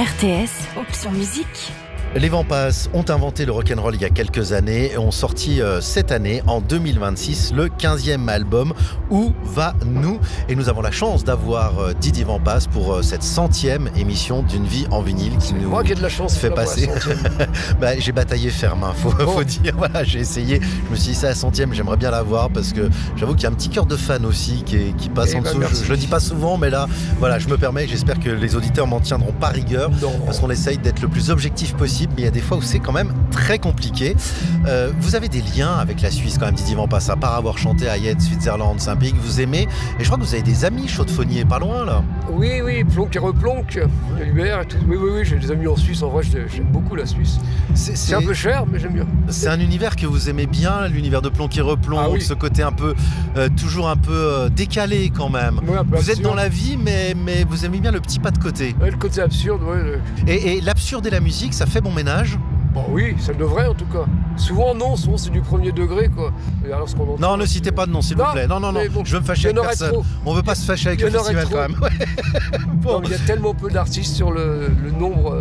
RTS, option musique. Les Vents Passent ont inventé le rock'n'roll il y a quelques années et ont sorti cette année, en 2026, le 15e album Où va nous ? Et nous avons la chance d'avoir Didier Vents Passent pour cette 100e émission d'une vie en vinyle qui nous moi qui ai de la chance fait passer. J'ai bataillé ferme, faut dire. Voilà, j'ai essayé. Je me suis dit, c'est la 100e, j'aimerais bien l'avoir parce que j'avoue qu'il y a un petit cœur de fan aussi qui passe en dessous. Je le dis pas souvent, mais là, voilà, je me permets. J'espère que les auditeurs m'en tiendront pas rigueur parce qu'on essaye d'être le plus objectif possible. Mais il y a des fois où c'est quand même très compliqué. Vous avez des liens avec la Suisse quand même, Didier Vents Passent, à part avoir chanté à Yette, Switzerland, c'est un pays que vous aimez. Et je crois que vous avez des amis chaudefonniers, pas loin là. Oui, Plonk et Replonk, Hubert et tout. Oui, j'ai des amis en Suisse. En vrai, j'aime beaucoup la Suisse. C'est un peu cher, mais j'aime bien. C'est un univers que vous aimez bien, l'univers de Plonk et Replonk, ce côté un peu, toujours un peu décalé quand même. Ouais, vous absurde. êtes dans la vie, mais vous aimez bien le petit pas de côté. Ouais, le côté absurde, ouais. Et l'absurde et la musique, ça fait bon ménage ? Bon, oui, ça devrait en tout cas. Souvent c'est du premier degré quoi. Et alors, non, ne citez pas de nom s'il vous plaît. Non, bon, je veux me fâcher avec personne. Trop. On veut pas se fâcher avec le festival quand même. Bon. Non, il y a tellement peu d'artistes sur le nombre.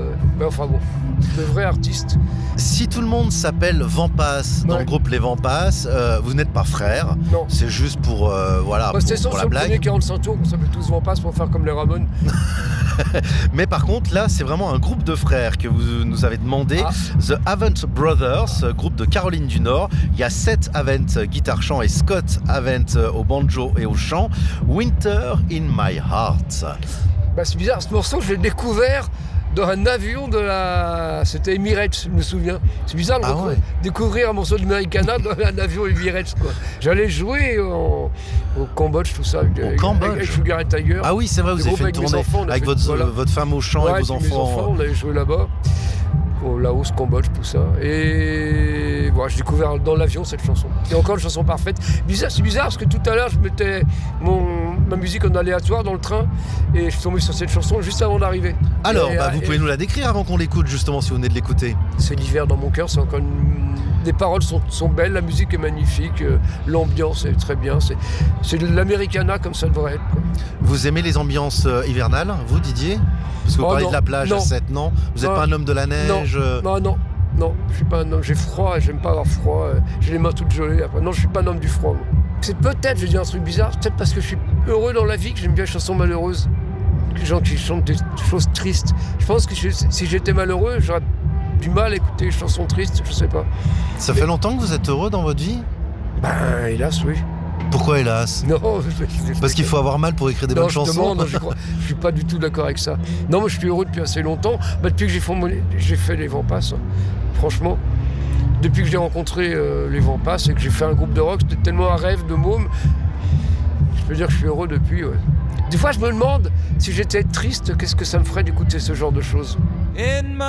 De vrais artistes. Si tout le monde s'appelle Vents Passent dans le groupe Les Vents Passent, vous n'êtes pas frères. Non. C'est juste pour pour la blague. Le premier 45 tours qu'on s'appelle tous Vents Passent pour faire comme les Ramones. Mais par contre, là, c'est vraiment un groupe de frères que vous nous avez demandé. The Avent Brothers, groupe de Caroline du Nord. Il y a Seth Avent, guitare-chant, et Scott Avent au banjo et au chant. Winter in My Heart. C'est bizarre, ce morceau, je l'ai découvert dans un avion c'était Emirates, je me souviens. C'est bizarre de découvrir un morceau d'Americana dans un avion Emirates, quoi. J'allais jouer au Cambodge, tout ça, avec Sugar and Tiger. Ah oui, c'est vrai, vous avez fait une tournée avec votre femme au chant et vos enfants. On avait joué là-bas, au Laos, Cambodge, tout ça. Et voilà, j'ai découvert dans l'avion cette chanson. C'est encore une chanson parfaite. C'est bizarre parce que tout à l'heure, je mettais ma musique en aléatoire dans le train et je suis tombé sur cette chanson juste avant d'arriver. Alors, vous pouvez nous la décrire avant qu'on l'écoute, justement, si vous venez de l'écouter. C'est l'hiver dans mon cœur, c'est encore les paroles sont belles, la musique est magnifique, l'ambiance est très bien. C'est de l'Americana comme ça devrait être, quoi. Vous aimez les ambiances hivernales, vous, Didier ? Parce que vous parlez de la plage à 7, non ? Vous n'êtes pas un homme de la neige ? Non, je suis pas un homme, j'ai froid, j'aime pas avoir froid, j'ai les mains toutes gelées. Non, je suis pas un homme du froid. Moi. C'est peut-être, je vais dire un truc bizarre, peut-être parce que je suis heureux dans la vie que j'aime bien les chansons malheureuses. Les gens qui chantent des choses tristes. Je pense que si j'étais malheureux, j'aurais du mal à écouter les chansons tristes, je sais pas. Ça fait longtemps que vous êtes heureux dans votre vie ? Hélas, oui. Pourquoi hélas ? Non, parce qu'il faut avoir mal pour écrire des bonnes chansons. Je suis pas du tout d'accord avec ça. Non, moi je suis heureux depuis assez longtemps. Depuis que j'ai fait les Vents Passent, franchement. Depuis que j'ai rencontré les Vents Passent et que j'ai fait un groupe de rock, c'était tellement un rêve de môme. Je peux dire que je suis heureux depuis. Ouais. Des fois, je me demande si j'étais triste, qu'est-ce que ça me ferait d'écouter ce genre de choses.